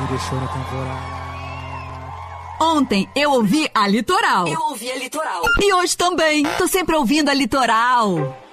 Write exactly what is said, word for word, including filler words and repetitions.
me deixou na temporada. Ontem eu ouvi a Litoral. Eu ouvi a Litoral. E hoje também. Tô sempre ouvindo a Litoral.